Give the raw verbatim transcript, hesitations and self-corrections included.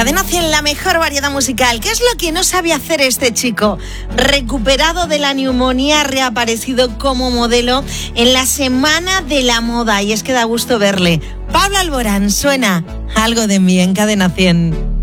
Cadena cien, la mejor variedad musical. ¿Qué es lo que no sabe hacer este chico? Recuperado de la neumonía, ha reaparecido como modelo en la Semana de la Moda. Y es que da gusto verle. Pablo Alborán, suena Algo de mí en Cadena cien.